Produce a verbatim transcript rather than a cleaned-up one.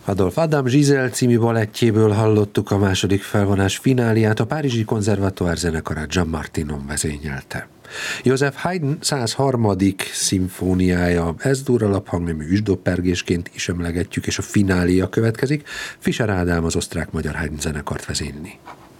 Adolf Adam Giselle című balettjéből hallottuk a második felvonás fináliát, a Párizsi Konzervatór zenekara Gian Martinon vezényelte. Joseph Haydn száz harmadik szimfóniája Ez-dur alaphangnemű üsdoppergésként is emlegetjük, és a finália következik. Fischer Ádám az osztrák-magyar Haydn zenekart vezényli.